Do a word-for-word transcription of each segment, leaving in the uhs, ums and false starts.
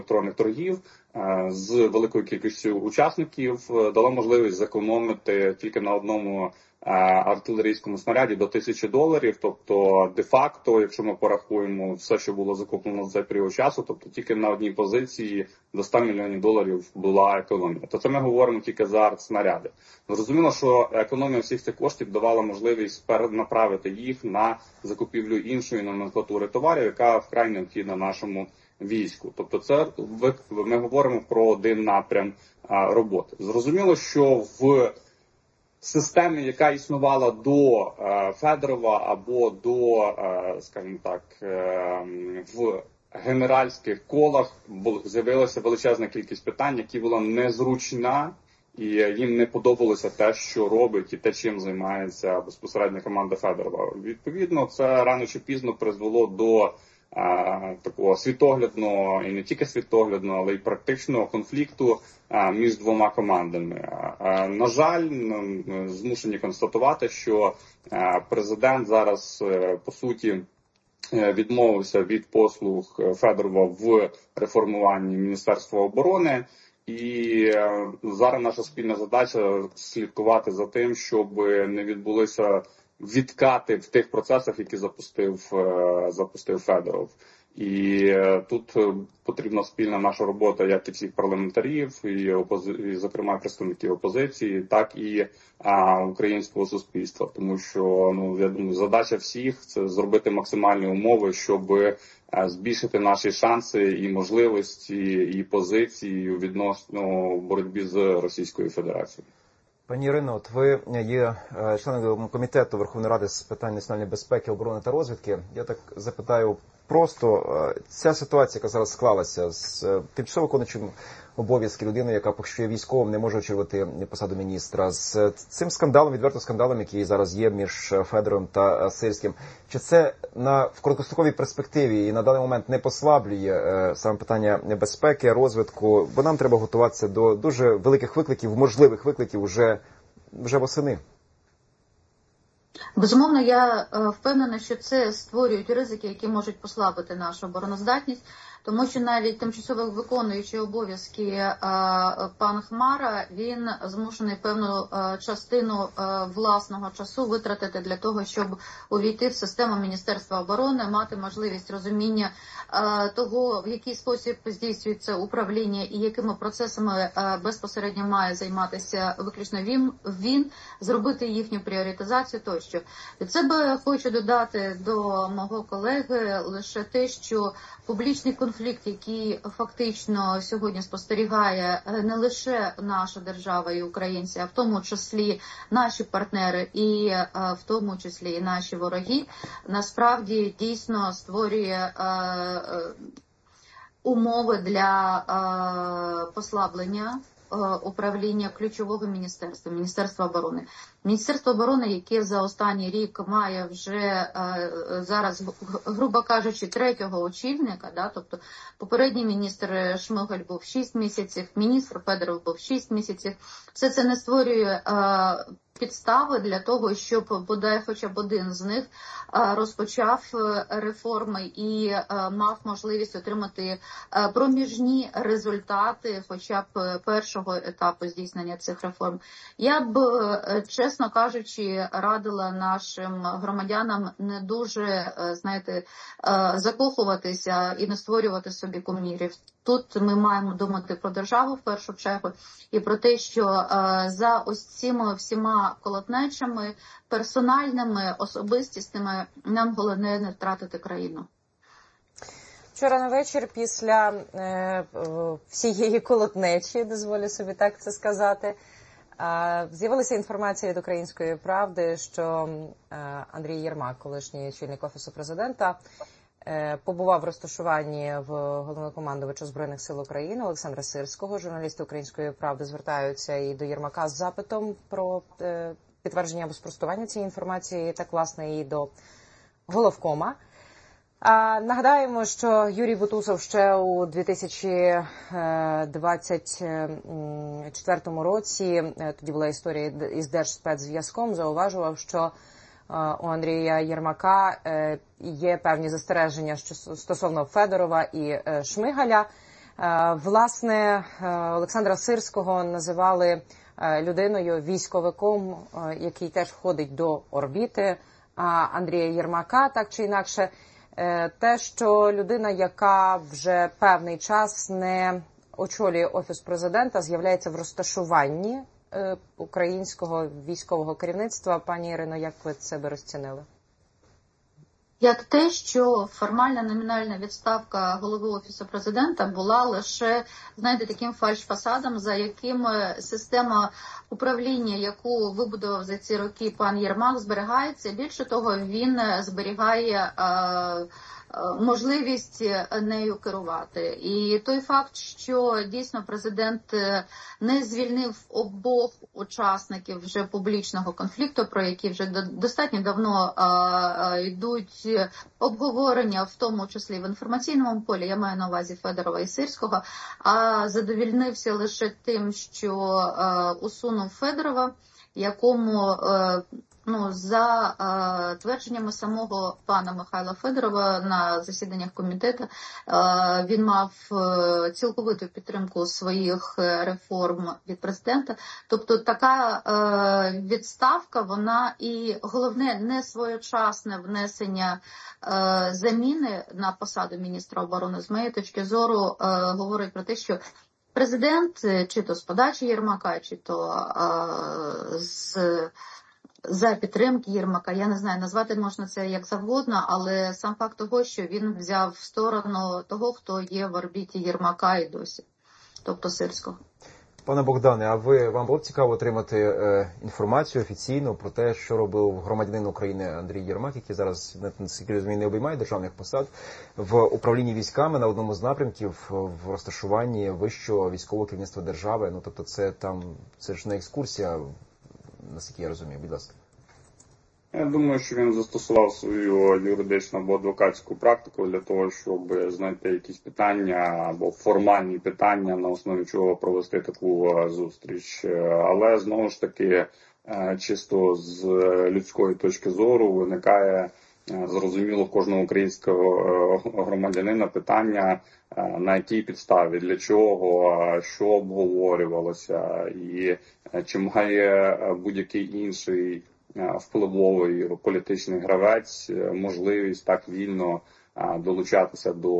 електронних торгів з великою кількістю учасників дало можливість зекономити тільки на одному артилерійському снаряді до тисячі доларів. Тобто, де-факто, якщо ми порахуємо все, що було закуплено за цей період часу, тобто тільки на одній позиції до ста мільйонів доларів була економія. То це ми говоримо тільки за артснаряди. Зрозуміло, що економія всіх цих коштів давала можливість перенаправити їх на закупівлю іншої номенклатури товарів, яка вкрай необхідна нашому війську. Тобто це ми говоримо про один напрям роботи. Зрозуміло, що в системі, яка існувала до е, Федорова або до, е, скажімо так, е, в генеральських колах з'явилася величезна кількість питань, які була незручна, і їм не подобалося те, що робить і те, чим займається безпосередньо команда Федорова. Відповідно, це рано чи пізно призвело до а, такого світоглядного, і не тільки світоглядного, але й практичного конфлікту а, між двома командами. А, на жаль, змушені констатувати, що а, президент зараз, по суті, відмовився від послуг Федорова в реформуванні Міністерства оборони. І зараз наша спільна задача слідкувати за тим, щоб не відбулися відкати в тих процесах, які запустив, запустив Федоров. І тут потрібна спільна наша робота, як і всіх парламентарів, і, опози... і зокрема представників опозиції, так і а, українського суспільства. Тому що, ну, я думаю, задача всіх – це зробити максимальні умови, щоб а, збільшити наші шанси і можливості, і позиції відносно боротьбі з Російською Федерацією. Пані Ірино, от ви є членом комітету Верховної Ради з питань національної безпеки, оборони та розвідки. Я так запитаю просто, ця ситуація, яка зараз склалася з тимчасово виконуючим обов'язки людини, яка поки що є військовим, не може очолювати посаду міністра, з цим скандалом, відверто скандалом, який зараз є між Федоровим та Сирським, чи це на, в короткостроковій перспективі і на даний момент не послаблює е, саме питання безпеки, розвитку, бо нам треба готуватися до дуже великих викликів, можливих викликів вже, вже восени? Безумовно, я впевнена, що це створюють ризики, які можуть послабити нашу обороноздатність, тому що навіть тимчасово виконуючий обов'язки пан Хмара, він змушений певну частину власного часу витратити для того, щоб увійти в систему Міністерства оборони, мати можливість розуміння того, в який спосіб здійснюється управління і якими процесами безпосередньо має займатися виключно він, він зробити їхню пріоритизацію тощо. Від себе хочу додати до мого колеги лише те, що публічний конфлікт, який фактично сьогодні спостерігає не лише наша держава і українці, а в тому числі наші партнери і в тому числі і наші вороги, насправді дійсно створює умови для послаблення управління ключового міністерства, Міністерства оборони. Міністерство оборони, яке за останній рік має вже е, зараз, грубо кажучи, третього очільника, да, тобто попередній міністр Шмигаль був шість місяців, міністр Федоров був шість місяців. Все це не створює е, підстави для того, щоб бодай хоча б один з них е, розпочав реформи і е, мав можливість отримати е, проміжні результати хоча б першого етапу здійснення цих реформ. Я б, е, чесно кажучи, радила нашим громадянам не дуже, знаєте, закохуватися і не створювати собі кумірів. Тут ми маємо думати про державу в першу чергу і про те, що за ось цими всіма колотнечами, персональними, особистісними, нам головне не втратити країну. Вчора на вечір після е, всієї колотнечі, дозволю собі так це сказати, з'явилася інформація від «Української правди», що Андрій Єрмак, колишній очільник Офісу президента, побував в розташуванні в головнокомандувача Збройних сил України Олександра Сирського. Журналісти «Української правди» звертаються і до Єрмака з запитом про підтвердження або спростування цієї інформації, так, власне, і до головкома. А, нагадаємо, що Юрій Бутусов ще у дві тисячі двадцять четвертому році, тоді була історія із Держспецзв'язком, зауважував, що у Андрія Єрмака є певні застереження стосовно Федорова і Шмигаля. Власне, Олександра Сирського називали людиною, військовиком, який теж входить до орбіти Андрія Єрмака, так чи інакше. Те, що людина, яка вже певний час не очолює Офіс президента, з'являється в розташуванні українського військового керівництва. Пані Ірино, як ви це би розцінили? Як те, що формальна номінальна відставка голови Офісу президента була лише, знаєте, таким фальшфасадом, за яким система управління, яку вибудував за ці роки пан Єрмак, зберігається. Більше того, він зберігає е, можливість нею керувати. І той факт, що дійсно президент не звільнив обох учасників вже публічного конфлікту, про які вже достатньо давно е, йдуть обговорення, в тому числі в інформаційному полі, я маю на увазі Федорова і Сирського, а задовільнився лише тим, що е, усунув Федорова, якому е, ну, за е, твердженнями самого пана Михайла Федорова на засіданнях комітету, е, він мав е, цілковиту підтримку своїх реформ від президента. Тобто така е, відставка, вона і головне не своєчасне внесення е, заміни на посаду міністра оборони, з моєї точки зору, е, говорить про те, що президент, чи то з подачі Єрмака, чи то е, з за підтримки Єрмака, я не знаю, назвати можна це як завгодно, але сам факт того, що він взяв сторону того, хто є в орбіті Єрмака і досі, тобто Сирського. Пане Богдане, а ви, вам було б цікаво отримати е, інформацію офіційну про те, що робив громадянин України Андрій Єрмак, який зараз, наскільки розумію, не обіймає державних посад, в управлінні військами на одному з напрямків в розташуванні вищого військового керівництва держави? Ну, тобто це там, це ж не екскурсія, наскільки я розумію, будь ласка. Я думаю, що він застосував свою юридичну або адвокатську практику для того, щоб знайти якісь питання або формальні питання, на основі чого провести таку зустріч. Але, знову ж таки, чисто з людської точки зору виникає зрозуміло кожного українського громадянина питання, на якій підставі, для чого, що обговорювалося і чи має будь-який інший впливовий політичний гравець можливість так вільно долучатися до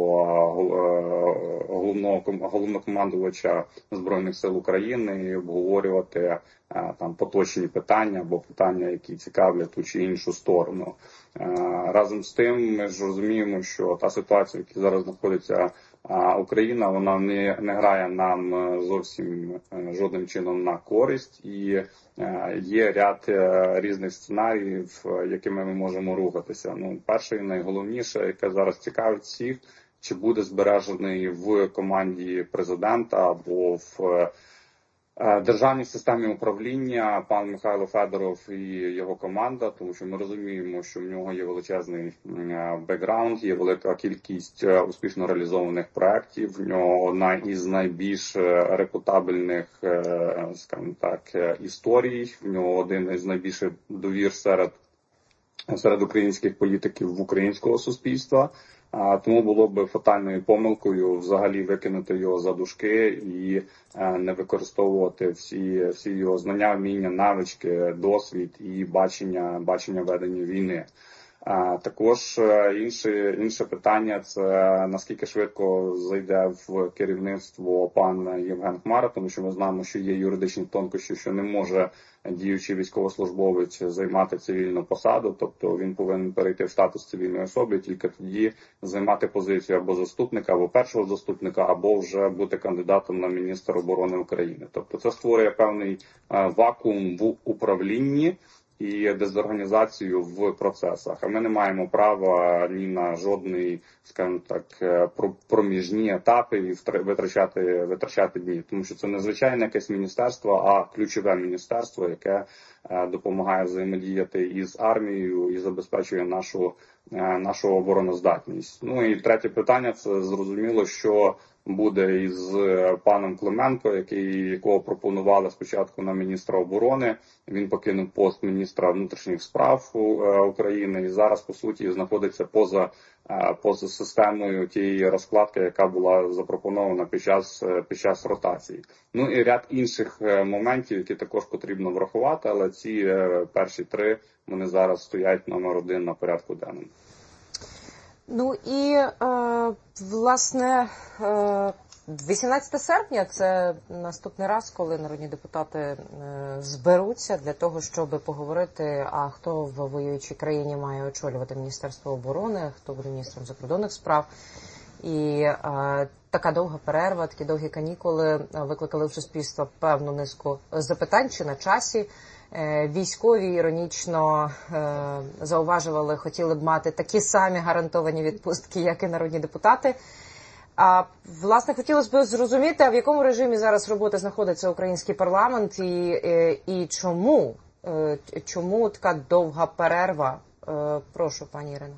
головного головнокомандувача Збройних сил України і обговорювати там поточні питання або питання, які цікавлять ту чи іншу сторону. Разом з тим, ми ж розуміємо, що та ситуація, в якій зараз знаходиться Україна, вона не, не грає нам зовсім жодним чином на користь, і є ряд різних сценаріїв, якими ми можемо рухатися. Ну, перше і найголовніше, яке зараз цікавить всіх, чи буде збережений в команді президента або в державній системі управління пан Михайло Федоров і його команда, тому що ми розуміємо, що в нього є величезний бекграунд, є велика кількість успішно реалізованих проєктів, в нього одна із найбільш репутабельних, скажімо так, історій, в нього один із найбільших довір серед, серед українських політиків в українського суспільства. А тому було б фатальною помилкою взагалі викинути його за дужки і не використовувати всі, всі його знання, вміння, навички, досвід і бачення, бачення ведення війни. А також інше, інше питання – це наскільки швидко зайде в керівництво пан Євген Хмара, тому що ми знаємо, що є юридичні тонкощі, що не може діючий військовослужбовець займати цивільну посаду, тобто він повинен перейти в статус цивільної особи, тільки тоді займати позицію або заступника, або першого заступника, або вже бути кандидатом на міністра оборони України. Тобто це створює певний вакуум в управлінні і дезорганізацію в процесах. А ми не маємо права ні на жодний, скажімо так, проміжні етапи і витрачати, витрачати дні. Тому що це не звичайне якесь міністерство, а ключове міністерство, яке допомагає взаємодіяти із армією і забезпечує нашу, нашу обороноздатність. Ну і третє питання – це зрозуміло, що буде із паном Клименко, який, якого пропонували спочатку на міністра оборони. Він покинув пост міністра внутрішніх справ України і зараз, по суті, знаходиться поза, поза системою тієї розкладки, яка була запропонована під час, під час ротації. Ну і ряд інших моментів, які також потрібно врахувати, але ці перші три, вони зараз стоять номер один на порядку денному. Ну і, е, власне, е, вісімнадцятого серпня – це наступний раз, коли народні депутати е, зберуться для того, щоб поговорити, а хто в воюючій країні має очолювати Міністерство оборони, хто буде міністром закордонних справ. І е, така довга перерва, такі довгі канікули викликали в суспільство певну низку запитань, чи на часі. Військові іронічно е, зауважували, хотіли б мати такі самі гарантовані відпустки, як і народні депутати. А, власне, хотілося б зрозуміти, а в якому режимі зараз роботи знаходиться український парламент і, і, і чому, е, чому така довга перерва? Е, прошу, пані Ірино.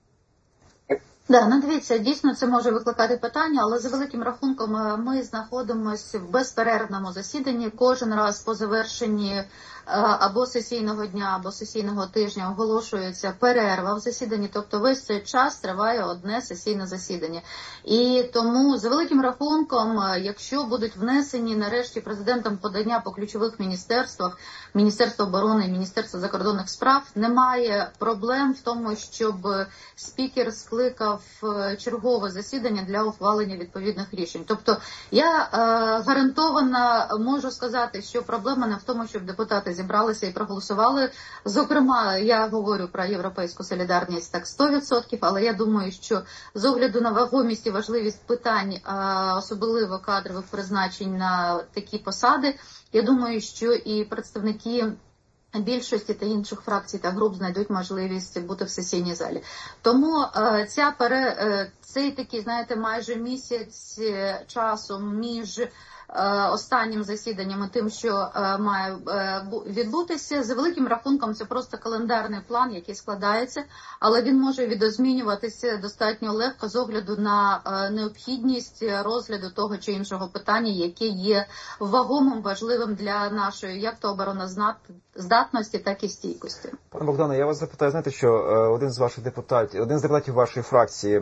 Да, ну дивіться, дійсно це може викликати питання, але за великим рахунком ми знаходимося в безперервному засіданні. Кожен раз по завершенні або сесійного дня, або сесійного тижня оголошується перерва в засіданні, тобто весь цей час триває одне сесійне засідання. І тому за великим рахунком, якщо будуть внесені нарешті президентом подання по ключових міністерствах, Міністерство оборони, Міністерство закордонних справ, немає проблем в тому, щоб спікер скликав чергове засідання для ухвалення відповідних рішень. Тобто я е, гарантовано можу сказати, що проблема не в тому, щоб депутати зібралися і проголосували. Зокрема, я говорю про європейську солідарність так сто відсотків, але я думаю, що з огляду на вагомість і важливість питань, е, особливо кадрових призначень на такі посади, я думаю, що і представники більшості та інших фракцій та груп знайдуть можливість бути в сесійній залі. Тому е, ця пере, е, цей такий, знаєте, майже місяць часу між е, останнім засіданням і тим, що е, має е, відбутися, за великим рахунком це просто календарний план, який складається, але він може відозмінюватися достатньо легко з огляду на е, необхідність розгляду того чи іншого питання, яке є вагомим, важливим для нашої як то обороноздатності, так і стійкості. Пане Богдане, я вас запитаю, знаєте, що один з ваших депутатів, один з депутатів вашої фракції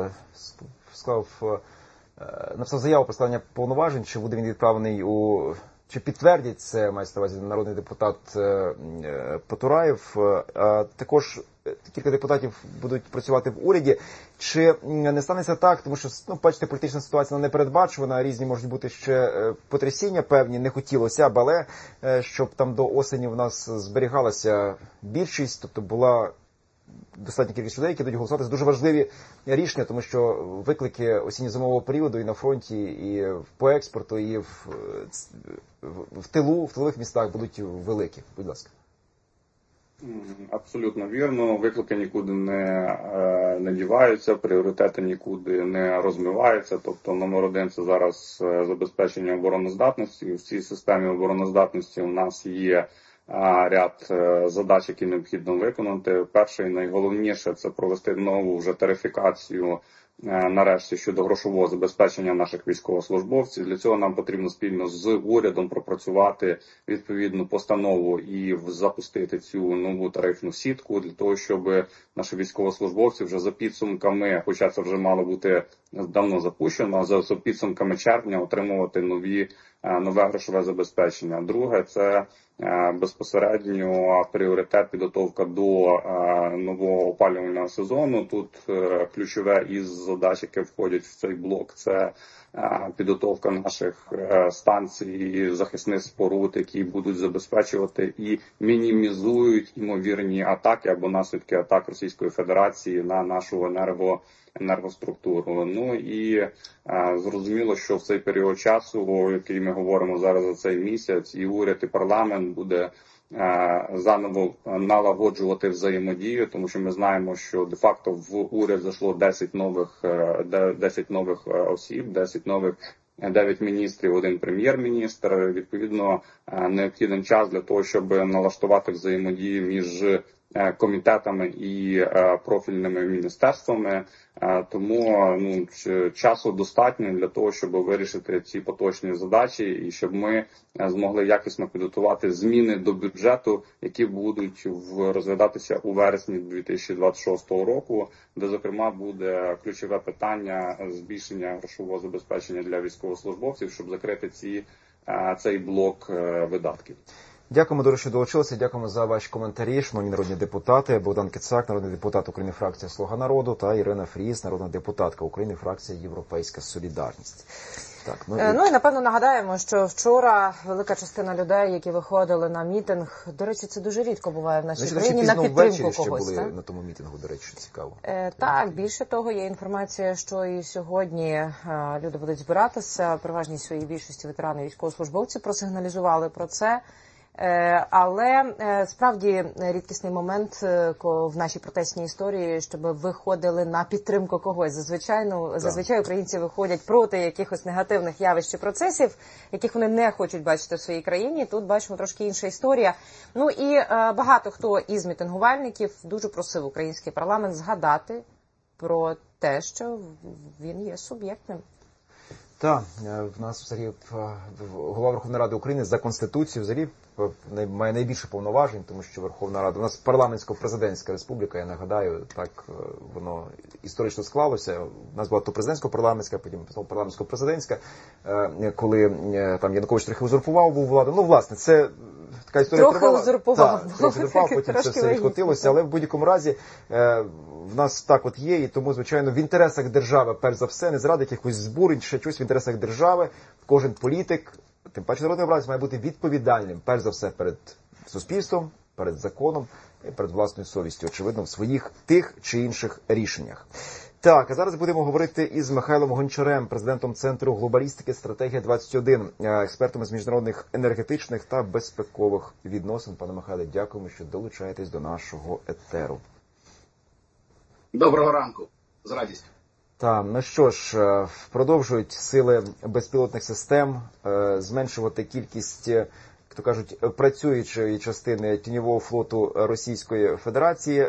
склав, написав заяву про складення повноважень, чи буде він відправлений у, чи підтвердять це, мається на увазі народний депутат Потураєв, а також кілька депутатів будуть працювати в уряді. Чи не станеться так, тому що, ну, бачите, політична ситуація не передбачувана, різні можуть бути ще потрясіння певні, не хотілося б, але щоб там до осені в нас зберігалася більшість, тобто була достатня кількість людей, які будуть голосувати. Це дуже важливі рішення, тому що виклики осінньо-зимового періоду і на фронті, і по експорту, і в, в тилу, в тилових містах будуть великі. Будь ласка. Абсолютно вірно. Виклики нікуди не, не діваються, пріоритети нікуди не розмиваються. Тобто номер один – це зараз забезпечення обороноздатності. В цій системі обороноздатності у нас є ряд задач, які необхідно виконати. Перше і найголовніше – це провести нову вже тарифікацію нарешті щодо грошового забезпечення наших військовослужбовців. Для цього нам потрібно спільно з урядом пропрацювати відповідну постанову і запустити цю нову тарифну сітку для того, щоб наші військовослужбовці вже за підсумками, хоча це вже мало бути давно запущено, за, за підсумками червня отримувати нові нове грошове забезпечення. Друге – це безпосередньо пріоритет підготовка до нового опалювального сезону. Тут ключове із задач, які входять в цей блок, це підготовка наших станцій і захисних споруд, які будуть забезпечувати і мінімізують ймовірні атаки або наслідки атак Російської Федерації на нашу енерго енергоструктуру. Ну і е, зрозуміло, що в цей період часу, який ми говоримо зараз за цей місяць, і уряд, і парламент буде е, заново налагоджувати взаємодію, тому що ми знаємо, що де-факто в уряд зайшло десять нових, е, десять нових осіб, десять нових дев'ять міністрів, один прем'єр-міністр. Відповідно, необхідний час для того, щоб налаштувати взаємодію між комітетами і профільними міністерствами. Тому ну, часу достатньо для того, щоб вирішити ці поточні задачі і щоб ми змогли якісно підготувати зміни до бюджету, які будуть розглядатися у вересні дві тисячі двадцять шостого року, де, зокрема, буде ключове питання збільшення грошового забезпечення для військовослужбовців, щоб закрити ці, цей блок видатків. Дякуємо, дуже, що долучилися. Дякуємо за ваші коментарі, шановні народні депутати. Богдан Кицак, народний депутат України, фракція «Слуга народу», та Ірина Фріз, народна депутатка України, фракція «Європейська солідарність». Так, ну, і... ну і напевно нагадаємо, що вчора велика частина людей, які виходили на мітинг, до речі, це дуже рідко буває в нашій Значить, країні, на підтримку ввечері когось. Ще були так? на тому мітингу, до речі, цікаво. Е, так, більше того, є інформація, що і сьогодні е, люди будуть збиратися, переважній своїй більшості ветерани військовослужбовці просигналізували про це. Але справді рідкісний момент в нашій протестній історії, щоб виходили на підтримку когось. Зазвичай, ну, зазвичай українці виходять проти якихось негативних явищ чи процесів, яких вони не хочуть бачити в своїй країні. Тут бачимо трошки інша історія. Ну і багато хто із мітингувальників дуже просив український парламент згадати про те, що він є суб'єктним. Так, в нас взагалі голова Верховної Ради України за Конституцією взагалі має найбільше повноважень, тому що Верховна Рада, у нас парламентсько-президентська республіка, я нагадаю, так воно історично склалося. У нас була то президентсько-парламентська, потім парламентсько-президентська, коли там Янукович трохи узурпував був владу. Ну, власне, це така історія трохи тривала. Узурпував. Так, трохи узурпував, потім це все відкотилося, але в будь-якому разі в нас так от є, і тому, звичайно, в інтересах держави, перш за все, не заради якихось збурень, ще щось в інтересах держави, кожен політик, тим паче народний обранець, має бути відповідальним, перш за все, перед суспільством, перед законом і перед власною совістю, очевидно, в своїх тих чи інших рішеннях. Так, а зараз будемо говорити із Михайлом Гончарем, президентом Центру глобалістики «Стратегія двадцять один», експертом з міжнародних енергетичних та безпекових відносин. Пане Михайле, дякуємо, що долучаєтесь до нашого етеру. Доброго ранку, з радістю. Так, ну що ж, продовжують сили безпілотних систем зменшувати кількість, як то кажуть, працюючої частини тіньового флоту Російської Федерації.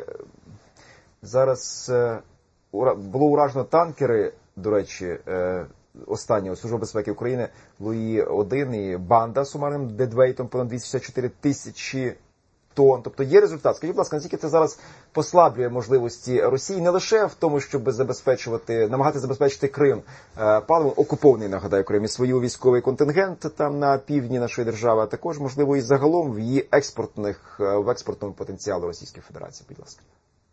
Зараз було уражено танкери, до речі, останнього Служби безпеки України Луї один і банда з сумарним дедвейтом понад двісті шістдесят чотири тисячі тонн. Тобто є результат. Скажіть, будь ласка, наскільки це зараз послаблює можливості Росії не лише в тому, щоб забезпечувати, намагатися забезпечити Крим паливом, окупований, нагадаю, Крим, і свій військовий контингент там на півдні нашої держави, а також, можливо, і загалом в її експортних, в експортному потенціалу Російської Федерації. Будь ласка.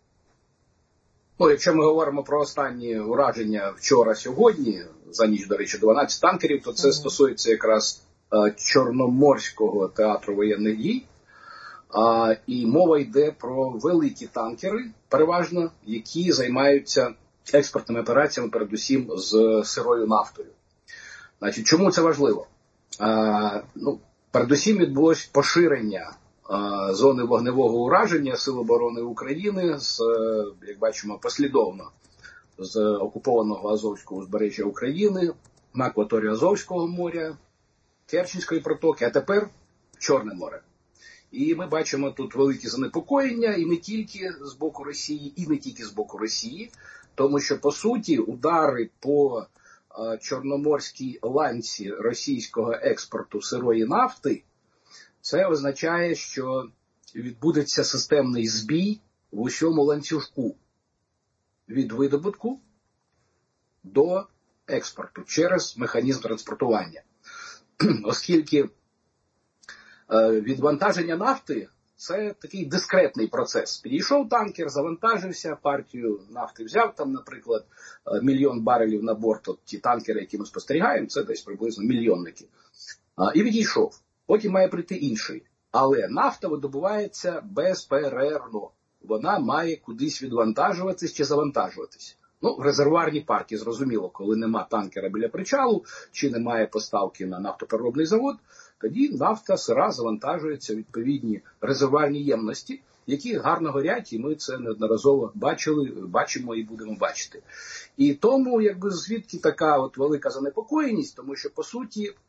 Ну, якщо ми говоримо про останні ураження вчора-сьогодні, за ніч, до речі, дванадцять танкерів, то це mm-hmm. стосується якраз е, Чорноморського театру воєнних дій. А, і мова йде про великі танкери, переважно, які займаються експортними операціями, передусім з сирою нафтою. Значить, чому це важливо? А, ну, передусім відбулось поширення а, зони вогневого ураження Сил оборони України, з, як бачимо, послідовно з окупованого Азовського узбережжя України на акваторію Азовського моря, Керченської протоки, а тепер Чорне море. І ми бачимо тут великі занепокоєння, і не тільки з боку Росії, і не тільки з боку Росії, тому що, по суті, удари по а, чорноморській ланці російського експорту сирої нафти, це означає, що відбудеться системний збій в усьому ланцюжку від видобутку до експорту через механізм транспортування. Оскільки відвантаження нафти – це такий дискретний процес. Підійшов танкер, завантажився, партію нафти взяв, там, наприклад, мільйон барелів на борт, от ті танкери, які ми спостерігаємо, це десь приблизно мільйонники. І відійшов. Потім має прийти інший. Але нафта видобувається безперервно. Вона має кудись відвантажуватись чи завантажуватись. Ну, в резервуарній партії, зрозуміло, коли нема танкера біля причалу, чи немає поставки на нафтопереробний завод, тоді нафта сира завантажується в відповідні резервуарні ємності, які гарно горять, і ми це неодноразово бачили, бачимо і будемо бачити. І тому, якби, звідки така от велика занепокоєність, тому що, по суті, е-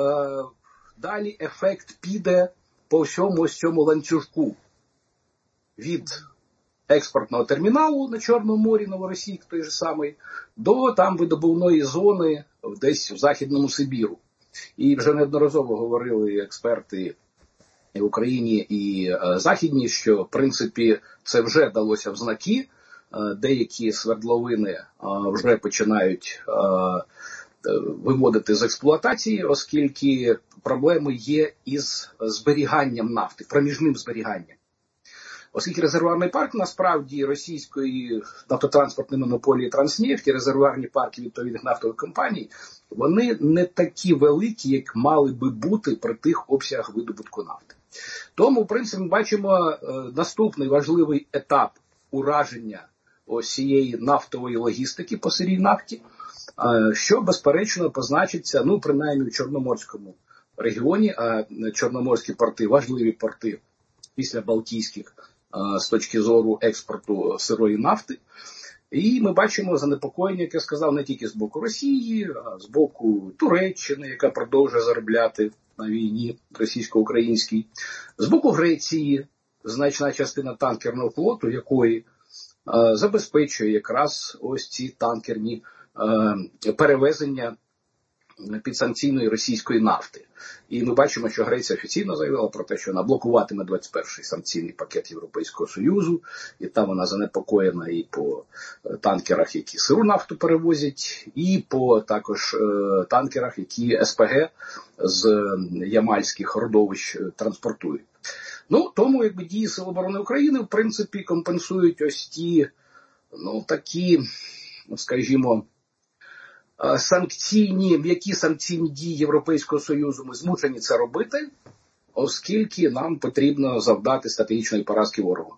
далі ефект піде по всьому ось цьому ланцюжку. від експортного терміналу на Чорному морі, Новоросійськ той же самий, до там видобувної зони десь в Західному Сибіру. І вже неодноразово говорили експерти і в Україні, і е, Західні, що в принципі це вже далося в знаки. Е, деякі свердловини е, вже починають е, виводити з експлуатації, оскільки проблеми є із зберіганням нафти, проміжним зберіганням. Оскільки резервуарний парк, насправді, російської нафтотранспортної монополії «Транснефть», резервуарні парки відповідних нафтових компаній, вони не такі великі, як мали би бути при тих обсягах видобутку нафти. Тому, в принципі, ми бачимо е, наступний важливий етап ураження ось цієї нафтової логістики по сирій нафті, е, що, безперечно, позначиться, ну, принаймні, в Чорноморському регіоні, а чорноморські порти, важливі порти після Балтійських, з точки зору експорту сирої нафти. І ми бачимо занепокоєння, як я сказав, не тільки з боку Росії, а з боку Туреччини, яка продовжує заробляти на війні російсько-українській, з боку Греції, значна частина танкерного флоту, якої е, забезпечує якраз ось ці танкерні е, перевезення підсанкційної російської нафти. І ми бачимо, що Греція офіційно заявила про те, що вона блокуватиме двадцять перший санкційний пакет Європейського Союзу, і там вона занепокоєна і по танкерах, які сиру нафту перевозять, і по також е, танкерах, які ес пе ге з ямальських родовищ транспортують. Ну, тому, якби дії Сил оборони України, в принципі, компенсують ось ті, ну, такі, скажімо, санкційні, м'які санкційні дії Європейського Союзу, ми змушені це робити, оскільки нам потрібно завдати стратегічної поразки ворогу.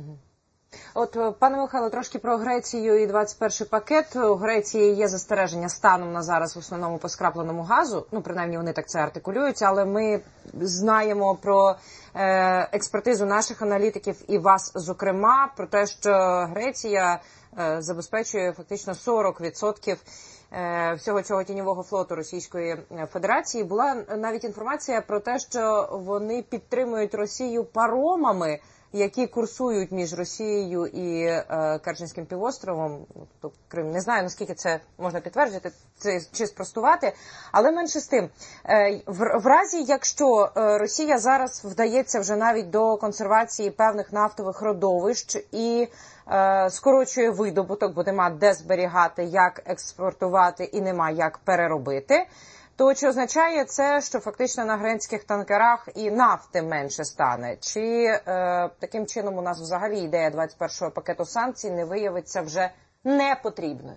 От, пане Михайло, трошки про Грецію і двадцять перший пакет. У Греції є застереження станом на зараз в основному по скрапленому газу. Ну, принаймні, вони так це артикулюють, але ми знаємо про е, експертизу наших аналітиків і вас, зокрема, про те, що Греція е, забезпечує фактично сорок відсотків всього цього тіньового флоту Російської Федерації. Була навіть інформація про те, що вони підтримують Росію паромами, які курсують між Росією і е, Керченським півостровом, тобто Крим. Не знаю, наскільки це можна підтвердити це, чи спростувати, але менше з тим. Е, в, в разі, якщо е, Росія зараз вдається вже навіть до консервації певних нафтових родовищ і е, скорочує видобуток, бо нема де зберігати, як експортувати і нема як переробити, то чи означає це, що фактично на грецьких танкерах і нафти менше стане? Чи е, таким чином у нас взагалі ідея двадцять першого пакету санкцій не виявиться вже непотрібною?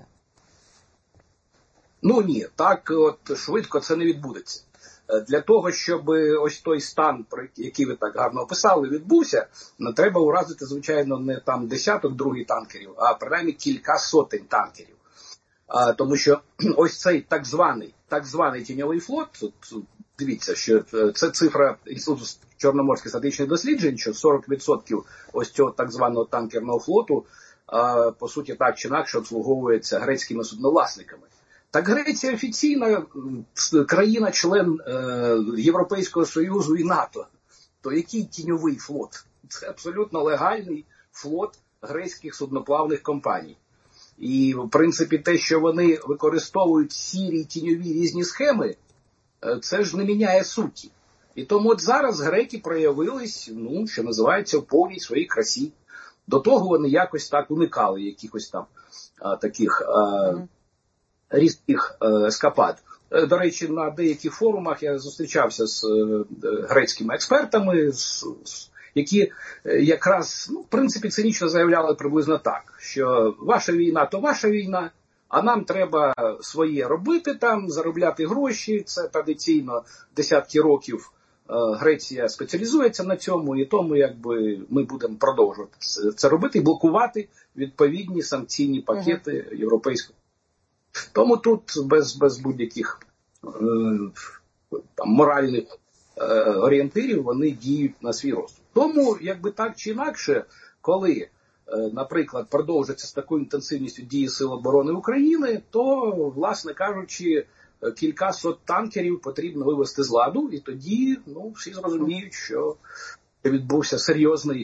Ну ні, так от швидко це не відбудеться. Для того, щоб ось той стан, про який ви так гарно описали, відбувся, не треба уразити, звичайно, не там десяток других танкерів, а принаймні кілька сотень танкерів. А, тому що ось цей так званий, так званий тіньовий флот, тут, дивіться, що це цифра Інституту Чорноморських стратегічних досліджень, що сорок відсотків ось цього так званого танкерного флоту, а, по суті, так чи інакше обслуговується грецькими судновласниками. Так Греція офіційна країна-член е, Європейського Союзу і НАТО. То який тіньовий флот? Це абсолютно легальний флот грецьких судноплавних компаній. І, в принципі, те, що вони використовують сірі тіньові різні схеми, це ж не міняє суті. І тому от зараз греки проявились, ну, що називається, в повній своїй красі. До того вони якось так уникали якихось там а, таких а, різких а, ескапад. До речі, на деяких форумах я зустрічався з а, грецькими експертами, з, з які якраз, ну, в принципі, цинічно заявляли приблизно так, що ваша війна – то ваша війна, а нам треба своє робити там, заробляти гроші. Це традиційно десятки років е, Греція спеціалізується на цьому, і тому якби ми будемо продовжувати це робити і блокувати відповідні санкційні пакети uh-huh. європейського. Тому тут без, без будь-яких е, там, моральних е, орієнтирів вони діють на свій розсуд. Тому, якби так чи інакше, коли, наприклад, продовжаться з такою інтенсивністю дії Сил оборони України, то, власне кажучи, кілька сот танкерів потрібно вивести з ладу, і тоді, ну, всі зрозуміють, що відбувся серйозний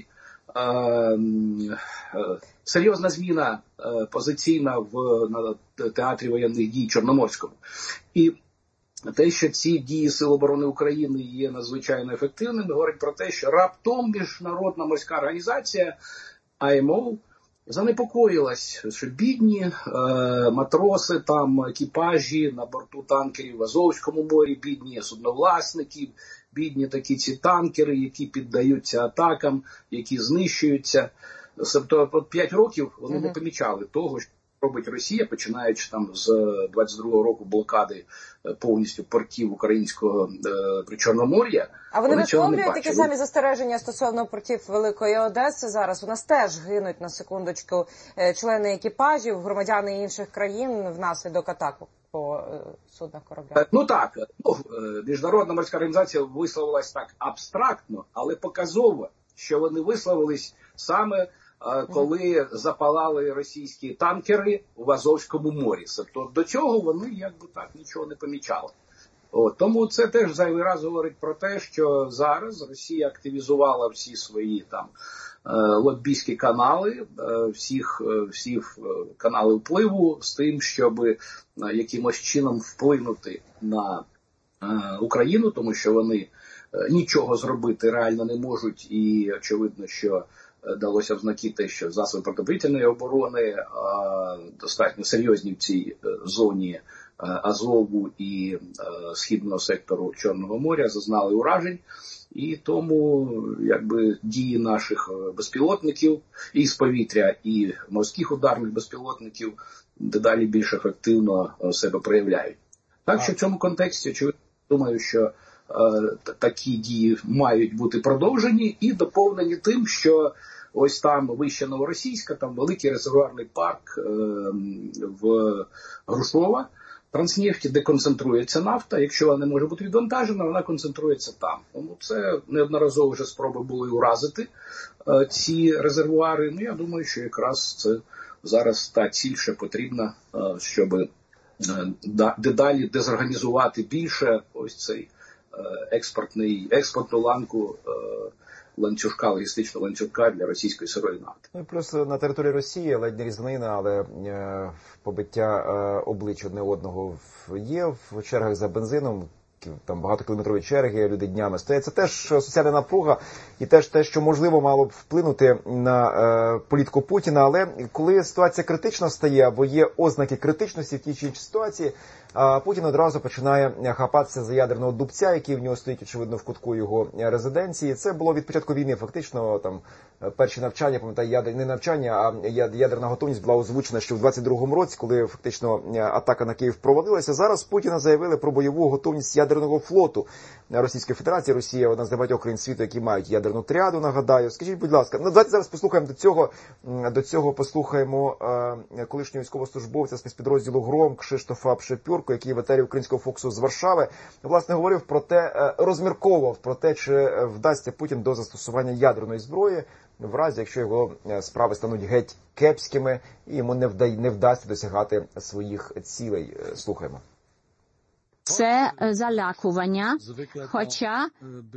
серйозна зміна позиційна в на театрі воєнних дій Чорноморському. І те, що ці дії Сил оборони України є надзвичайно ефективними, говорить про те, що раптом Міжнародна морська організація ай ем о занепокоїлась, що бідні е, матроси, там екіпажі на борту танкерів в Азовському морі, бідні судновласники, бідні такі ці танкери, які піддаються атакам, які знищуються. Тобто п'ять років вони mm-hmm. не помічали того, що робить Росія, починаючи там з двадцять другого року блокади повністю портів українського е, Причорномор'я. А вони висловлюють такі самі застереження стосовно портів Великої Одеси зараз? У нас теж гинуть, на секундочку, члени екіпажів, громадяни інших країн внаслідок атак по е, суднах кораблях. Ну так, ну, Міжнародна морська організація висловилась так абстрактно, але показово, що вони висловились саме коли запалали російські танкери в Азовському морі. Тобто до цього вони якби так нічого не помічали. От, тому це теж зайвий раз говорить про те, що зараз Росія активізувала всі свої там лоббійські канали, всіх, всі канали впливу з тим, щоб якимось чином вплинути на Україну, тому що вони нічого зробити реально не можуть, і очевидно, що далося в знаки те, що засоби протиповітряної оборони а, достатньо серйозні в цій зоні а, Азову і а, східного сектору Чорного моря зазнали уражень. І тому якби дії наших безпілотників і з повітря, і морських ударних безпілотників дедалі більш ефективно себе проявляють. Так що в цьому контексті, очевидно, думаю, що такі дії мають бути продовжені і доповнені тим, що ось там вище Новоросійська, там великий резервуарний парк е, в Грушова, Транснефті, де концентрується нафта. Якщо вона не може бути відвантажена, вона концентрується там. Тому це неодноразово вже спроби були уразити е, ці резервуари. Ну, я думаю, що якраз це зараз та ціль, що потрібна, е, щоб е, дедалі дезорганізувати більше ось цей експортний, експортну ланку е, ланцюжка, логістичного ланцюжка для російської сирої нафти. Ну, плюс на території Росії ледь не різанина, але е, побиття е, облич одне одного є в чергах за бензином. Там багатокілометрові черги, люди днями стоять. Це теж соціальна напруга і теж те, що можливо мало б вплинути на е, політику Путіна. Але коли ситуація критична стає, або є ознаки критичності в тій чи іншій ситуації, а Путін одразу починає хапатися за ядерного дубця, який в нього стоїть, очевидно, в кутку його резиденції. Це було від початку війни, фактично, там, перші навчання, пам'ятаю, ядер... не навчання, а ядерна готовність була озвучена ще в двадцять другому році, коли фактично атака на Київ провалилася. Зараз Путіна заявили про бойову готовність ядерного флоту Російської Федерації. Росія одна з небагатьох країн світу, які мають ядерну тріаду, нагадаю. Скажіть, будь ласка, ну давайте зараз послухаємо до цього, до цього послухаємо е, колишнього військовослужбовця спецпідрозділу «Гром» Кшиштофа Пшепюрко, який в етері Українського Фокусу з Варшави, власне, говорив про те, розмірковував про те, чи вдасться Путін до застосування ядерної зброї, в разі, якщо його справи стануть геть кепськими і йому не, вда... не вдасться досягати своїх цілей. Слухаємо. Це залякування, хоча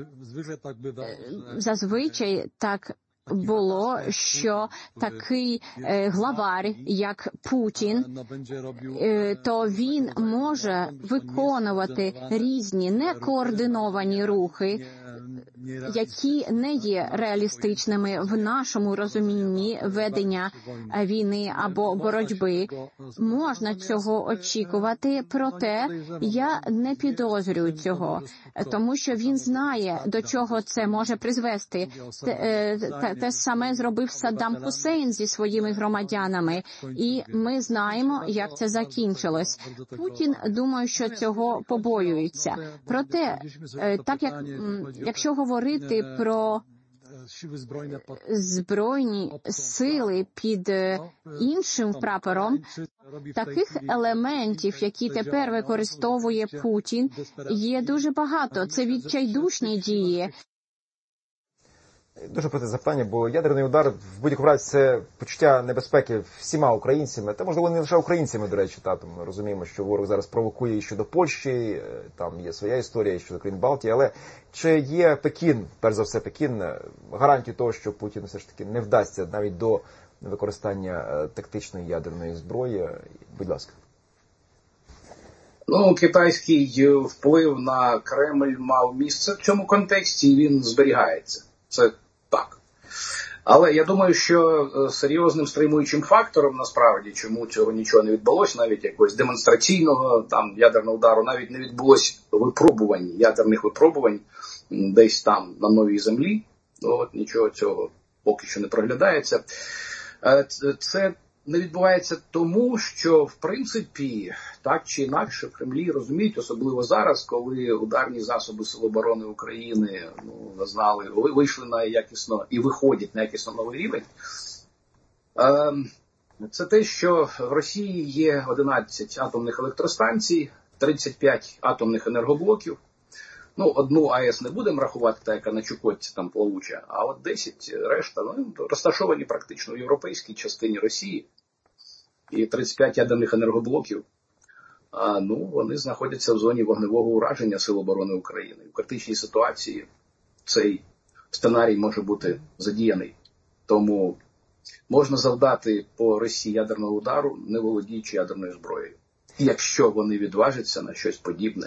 зазвичай так було, що такий е, главар, як Путін, е, то він може виконувати різні некоординовані рухи, які не є реалістичними в нашому розумінні ведення війни або боротьби. Можна цього очікувати, проте я не підозрюю цього, тому що він знає, до чого це може призвести. Те, те, те саме зробив Саддам Хусейн зі своїми громадянами, і ми знаємо, як це закінчилось. Путін, думаю, що цього побоюється. Проте, так як, якщо говорити про збройні сили під іншим прапором, таких елементів, які тепер використовує Путін, є дуже багато. Це відчайдушні дії. Дуже проти запитання, бо ядерний удар в будь-якому разі це почуття небезпеки всіма українцями, та можливо не лише українцями, до речі, та, ми розуміємо, що ворог зараз провокує і щодо Польщі, там є своя історія, і щодо країн Балтії, але чи є Пекін, перш за все Пекін, гарантію того, що Путін все ж таки не вдасться навіть до використання тактичної ядерної зброї? Будь ласка. Ну, китайський вплив на Кремль мав місце в цьому контексті, і він зберігається. Це так. Але я думаю, що серйозним стримуючим фактором, насправді, чому цього нічого не відбулося, навіть якогось демонстраційного там ядерного удару, навіть не відбулося випробувань, ядерних випробувань десь там на Новій Землі. От, нічого цього поки що не проглядається. Це не відбувається тому, що, в принципі, так чи інакше в Кремлі розуміють, особливо зараз, коли ударні засоби Сил оборони України, ну, знали, вийшли на якісно і виходять на якісно новий рівень. Це те, що в Росії є одинадцять атомних електростанцій, тридцять п'ять атомних енергоблоків. Ну, одну АЕС не будемо рахувати, та яка на Чукотці там плавуча, а от десять решта, ну, розташовані практично в європейській частині Росії. І тридцять п'ять ядерних енергоблоків, а, ну, вони знаходяться в зоні вогневого ураження Сил оборони України. В критичній ситуації цей сценарій може бути задіяний. Тому можна завдати по Росії ядерного удару, не володіючи ядерною зброєю. І якщо вони відважаться на щось подібне,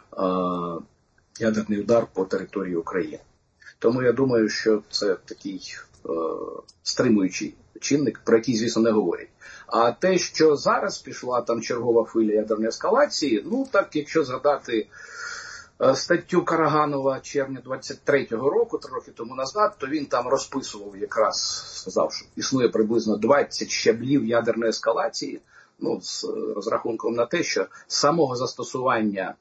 а, ядерний удар по території України. Тому я думаю, що це такий е, стримуючий чинник, про який, звісно, не говорять. А те, що зараз пішла там чергова хвиля ядерної ескалації, ну так, якщо згадати е, статтю Караганова червня двадцять третього року, три роки тому назад, то він там розписував якраз, сказав, що існує приблизно двадцять щаблів ядерної ескалації, ну, з розрахунком на те, що самого застосування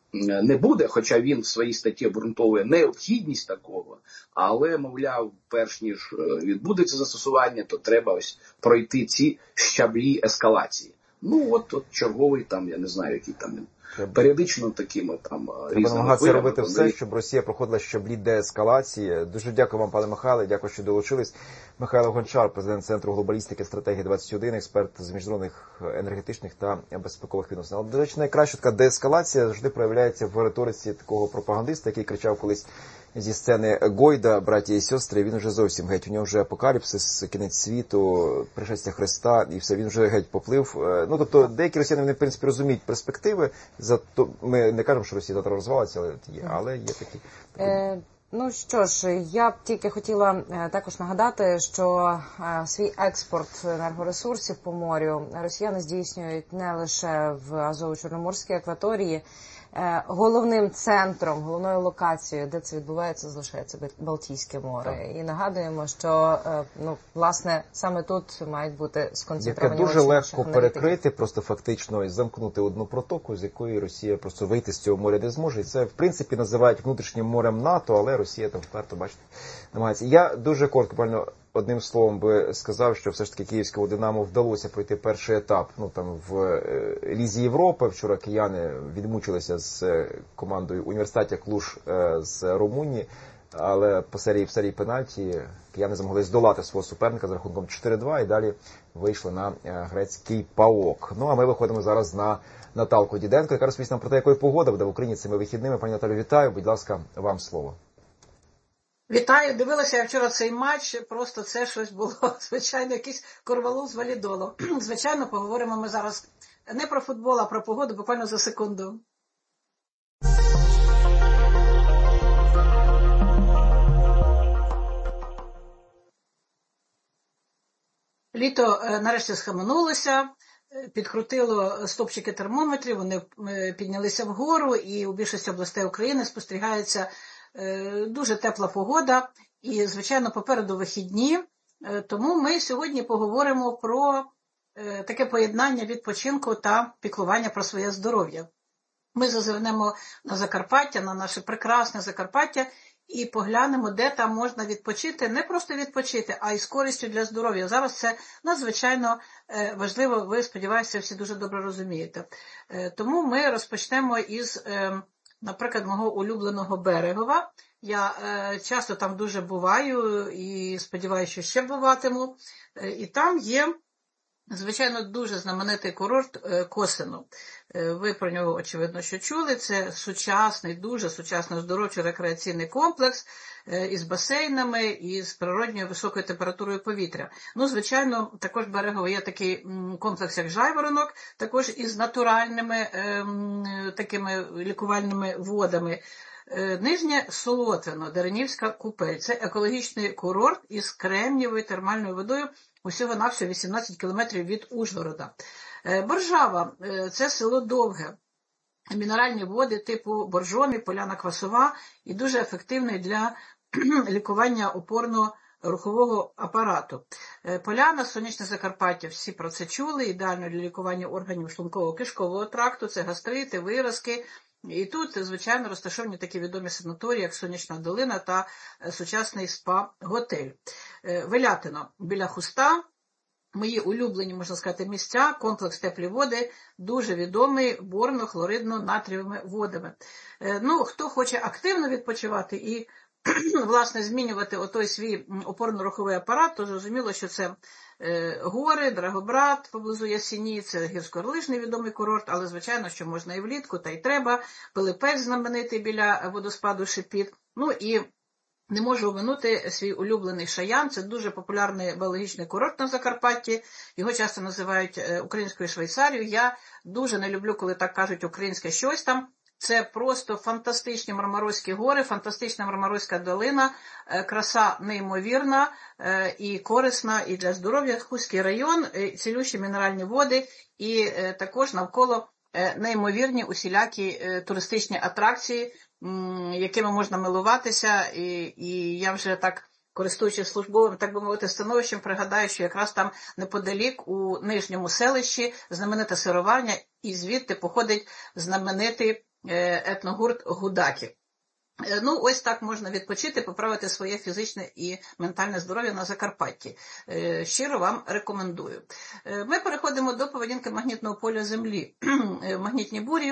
не буде, хоча він в своїй статті обґрунтовує необхідність такого, але, мовляв, перш ніж відбудеться застосування, то треба ось пройти ці щаблі ескалації. Ну, от, от черговий там, я не знаю, який там, періодично такими там різними. Треба намагатися робити все, щоб Росія проходила щаблі деескалації. Дуже дякую вам, пане Михайле, дякую, що долучились. Михайло Гончар, президент Центру глобалістики стратегії двадцять один, експерт з міжнародних енергетичних та безпекових відносин. Але, до речі, найкраща така деескалація завжди проявляється в риториці такого пропагандиста, який кричав колись зі сцени Гойда, браті і сестри, він вже зовсім геть. У нього вже апокаліпсис, кінець світу, пришестя Христа, і все, він вже геть поплив. Ну, тобто, деякі росіяни, вони, в принципі, розуміють перспективи. Зато ми не кажемо, що Росія завтра розвалиться, але є, але є такі. Е, ну що ж, я б тільки хотіла е, також нагадати, що е, свій експорт енергоресурсів по морю росіяни здійснюють не лише в Азово-Чорноморській акваторії. Головним центром, головною локацією, де це відбувається, залишається Балтійське море. І нагадуємо, що, ну, власне, саме тут мають бути сконцентровані... Яке дуже легко перекрити, просто фактично, і замкнути одну протоку, з якої Росія просто вийти з цього моря не зможе. І це, в принципі, називають внутрішнім морем НАТО, але Росія там вперто, бачите, намагається. Я дуже коротко, буквально одним словом би сказав, що все ж таки київському «Динамо» вдалося пройти перший етап. Ну, там, в Лізі Європи вчора кияни відмучилися з командою Університетя Клуж з Румунії, але по серії, в серії пенальті кияни змогли здолати свого суперника з рахунком чотири-два і далі вийшли на грецький ПАОК. Ну, а ми виходимо зараз на Наталку Діденко, яка розповість нам про те, якою погода буде в Україні цими вихідними. Пані Наталю, вітаю. Будь ласка, вам слово. Вітаю, дивилася я вчора цей матч, просто це щось було, звичайно, якийсь корвалол з валідолом. Звичайно, поговоримо ми зараз не про футбол, а про погоду буквально за секунду. Літо нарешті схаменулося, підкрутило стопчики термометрів, вони піднялися вгору, і у більшості областей України спостерігається дуже тепла погода і, звичайно, попереду вихідні. Тому ми сьогодні поговоримо про таке поєднання відпочинку та піклування про своє здоров'я. Ми зазирнемо на Закарпаття, на наше прекрасне Закарпаття і поглянемо, де там можна відпочити, не просто відпочити, а й з користю для здоров'я. Зараз це надзвичайно важливо, ви, сподіваюся, всі дуже добре розумієте. Тому ми розпочнемо із наприклад, мого улюбленого Берегова. Я е, часто там дуже буваю і сподіваюся, що ще буватиму. Е, і там є, звичайно, дуже знаменитий курорт е, Косино. Е, ви про нього, очевидно, що чули. Це сучасний, дуже сучасний оздоровчий рекреаційний комплекс е, із басейнами, із природньою високою температурою повітря. Ну, звичайно, також в Берегово є такий м, комплекс, як Жайворонок, також із натуральними е, м, такими лікувальними водами. Нижнє Солотвино, Деренівська купель. Це екологічний курорт із кремнієвою термальною водою, усього-навсього вісімнадцять кілометрів від Ужгорода. Боржава – це село Довге. Мінеральні води типу боржомі, поляна квасова і дуже ефективний для лікування опорно-рухового апарату. Поляна, сонячне Закарпаття, всі про це чули, ідеально для лікування органів шлунково-кишкового тракту, це гастрити, виразки. І тут, звичайно, розташовані такі відомі санаторії, як Сонячна долина та сучасний спа-готель. Велятино біля Хуста, мої улюблені, можна сказати, місця, комплекс теплі води, дуже відомий борно-хлоридно-натрієвими водами. Ну, хто хоче активно відпочивати і, власне, змінювати отой свій опорно-руховий апарат, то зрозуміло, що це гори, Драгобрат поблизу Ясіні, це гірськолижний відомий курорт, але, звичайно, що можна і влітку, та й треба. Пилипець знаменитий біля водоспаду Шепіт. Ну і не можу оминути свій улюблений Шаян. Це дуже популярний біологічний курорт на Закарпатті. Його часто називають українською Швейцарією. Я дуже не люблю, коли так кажуть українське щось там. Це просто фантастичні Мармарозькі гори, фантастична Мармарозька долина, краса неймовірна і корисна і для здоров'я. Хуський район, цілющі мінеральні води і також навколо неймовірні усілякі туристичні атракції, якими можна милуватися. І, і я вже так, користуючись службовим, так би мовити, становищем, пригадаю, що якраз там неподалік у Нижньому селищі знамените сироварня, і звідти походить знаменитий етногурт гудаків. Ну, ось так можна відпочити, поправити своє фізичне і ментальне здоров'я на Закарпатті. Щиро вам рекомендую. Ми переходимо до поведінки магнітного поля Землі. Магнітні бурі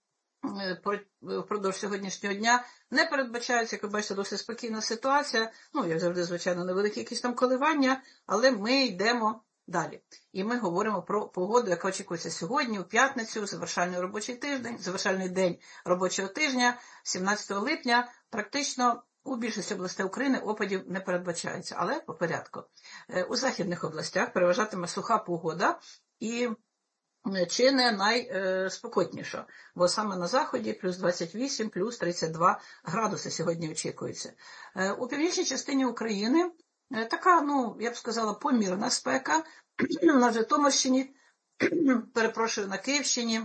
впродовж сьогоднішнього дня не передбачаються, як ви бачите, досить спокійна ситуація. Ну, як завжди, звичайно, невеликі якісь там коливання, але ми йдемо далі. І ми говоримо про погоду, яка очікується сьогодні, у п'ятницю, завершальний робочий тиждень, завершальний день робочого тижня, сімнадцятого липня. Практично у більшості областей України опадів не передбачається, але по порядку. У західних областях переважатиме суха погода і чи не найспокійніша, бо саме на заході плюс двадцять вісім, плюс тридцять два градуси сьогодні очікується. У північній частині України така, ну, я б сказала, помірна спека на Житомирщині, перепрошую, на Київщині,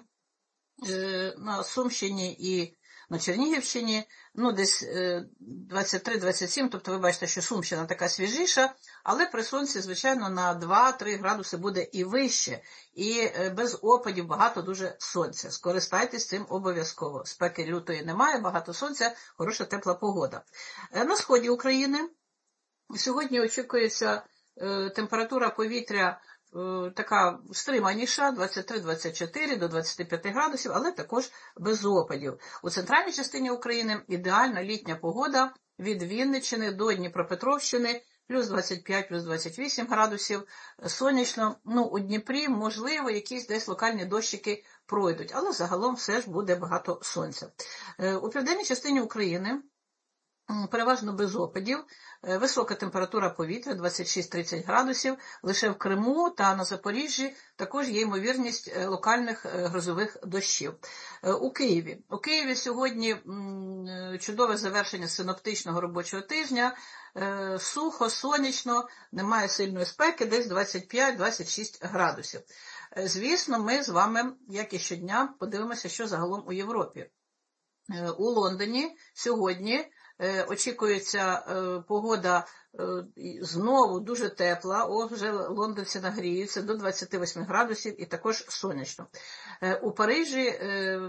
на Сумщині і на Чернігівщині, ну, десь двадцять три двадцять сім, тобто ви бачите, що Сумщина така свіжіша, але при сонці, звичайно, на два-три градуси буде і вище, і без опадів багато дуже сонця. Скористайтесь цим обов'язково. Спеки лютої немає, багато сонця, хороша тепла погода. На сході України сьогодні очікується е, температура повітря е, така стриманіша, двадцять три двадцять чотири до двадцяти п'яти градусів, але також без опадів. У центральній частині України ідеальна літня погода від Вінниччини до Дніпропетровщини, плюс двадцять п'ять, плюс двадцять вісім градусів, сонячно. Ну, у Дніпрі, можливо, якісь десь локальні дощики пройдуть, але загалом все ж буде багато сонця. Е, у південній частині України переважно без опадів, висока температура повітря двадцять шість тридцять градусів, лише в Криму та на Запоріжжі також є ймовірність локальних грозових дощів. У Києві. У Києві сьогодні чудове завершення синоптичного робочого тижня, сухо, сонячно, немає сильної спеки, десь двадцять п'ять двадцять шість градусів. Звісно, ми з вами, як і щодня, подивимося, що загалом у Європі. У Лондоні сьогодні очікується погода знову дуже тепла, о, вже лондонці нагріються до двадцяти восьми градусів і також сонячно. У Парижі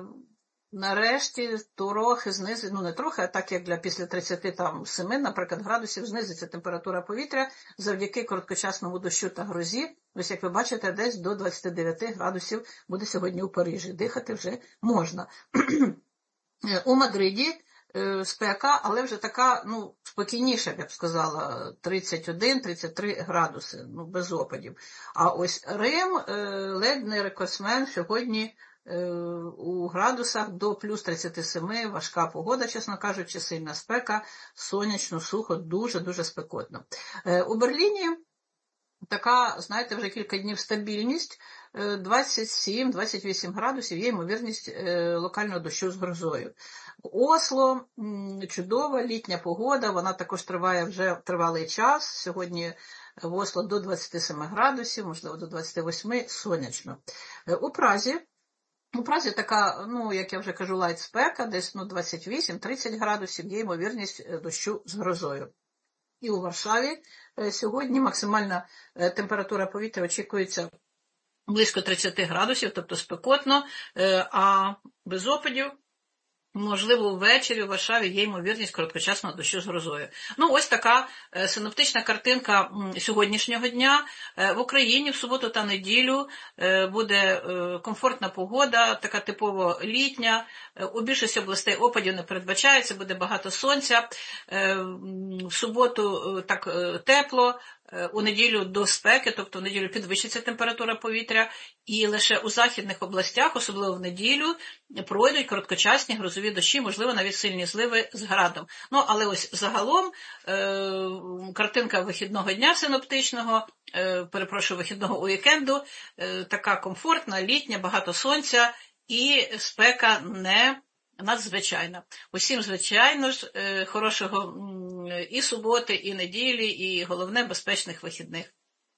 нарешті трохи знизиться, ну не трохи, а так як для після тридцяти семи, наприклад, градусів знизиться температура повітря завдяки короткочасному дощу та грозі. Ось, як ви бачите, десь до двадцяти дев'яти градусів буде сьогодні у Парижі. Дихати вже можна. У Мадриді спека, але вже така, ну, спокійніша, я б сказала, тридцять один - тридцять три градуси, ну, без опадів. А ось Рим ледь не рекордсмен сьогодні у градусах до плюс тридцять сім, важка погода, чесно кажучи, сильна спека, сонячно, сухо, дуже-дуже спекотно. У Берліні така, знаєте, вже кілька днів стабільність, двадцять сім - двадцять вісім градусів, є ймовірність локального дощу з грозою. В Осло чудова літня погода, вона також триває вже тривалий час. Сьогодні в Осло до двадцять сім градусів, можливо, до двадцять восьми, сонячно. У Празі У Празі така, ну, як я вже кажу, лайт спека, десь ну, двадцять вісім - тридцять градусів, є ймовірність дощу з грозою. І у Варшаві сьогодні максимальна температура повітря очікується близько тридцять градусів, тобто спекотно, а без опадів, можливо, ввечері у Варшаві є ймовірність короткочасного дощу з грозою. Ну, ось така синоптична картинка сьогоднішнього дня. В Україні в суботу та неділю буде комфортна погода, така типово літня. У більшості областей опадів не передбачається, буде багато сонця. В суботу так тепло, у неділю до спеки, тобто в неділю підвищиться температура повітря, і лише у західних областях, особливо в неділю, пройдуть короткочасні грозові дощі, можливо, навіть сильні зливи з градом. Ну, але ось загалом е- картинка вихідного дня синоптичного, е- перепрошую, вихідного уікенду, е- така комфортна, літня, багато сонця і спека не надзвичайна. Усім, звичайно ж, хорошого і суботи, і неділі, і, головне, безпечних вихідних.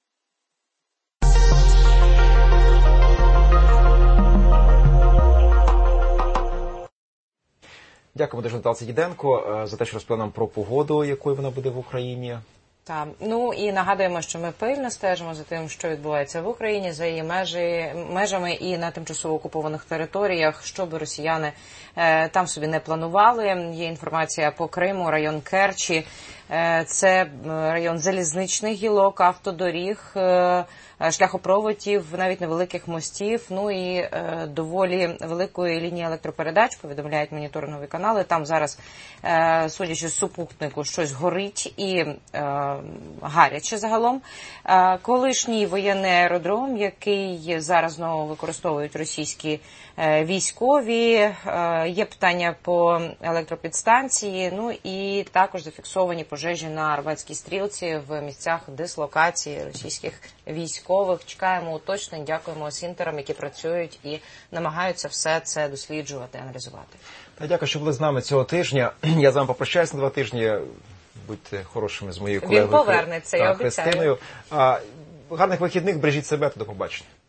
Дякуємо дуже, Наталці Діденко, за те, що розповіли нам про погоду, якою вона буде в Україні. Так, ну і нагадуємо, що ми пильно стежимо за тим, що відбувається в Україні, за її межі, межами і на тимчасово окупованих територіях, щоб росіяни е, там собі не планували. Є інформація по Криму, район Керчі, е, це район залізничних гілок, автодоріг, е, шляхопроводів, навіть невеликих мостів, ну і е, доволі великої лінії електропередач, повідомляють моніторингові канали. Там зараз, е, судячи з супутнику, щось горить і е, гаряче загалом. Е, колишній воєнний аеродром, який зараз знову використовують російські е, військові, е, є питання по електропідстанції, ну і також зафіксовані пожежі на Арбатській стрілці в місцях дислокації російських військових. Чекаємо уточнень, дякуємо осінтерам, які працюють і намагаються все це досліджувати, аналізувати. Та дякую, що були з нами цього тижня. Я з вами попрощаюся на два тижні. Будьте хорошими з моєю колегою. Він повернеться, я обіцяю. Христиною. А, гарних вихідних, бережіть себе та до побачення.